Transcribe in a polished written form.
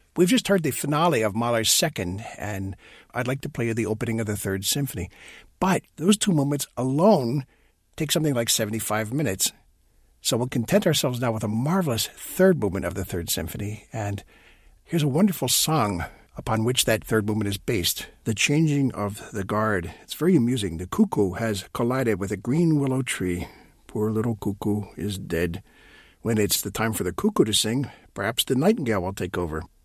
We've just heard the finale of Mahler's Second, and I'd like to play you the opening of the Third Symphony. But those two movements alone take something like 75 minutes. So we'll content ourselves now with a marvelous third movement of the Third Symphony. And here's a wonderful song upon which that third movement is based, The Changing of the Guard. It's very amusing. The cuckoo has collided with a green willow tree. Poor little cuckoo is dead. When it's the time for the cuckoo to sing, perhaps the nightingale will take over.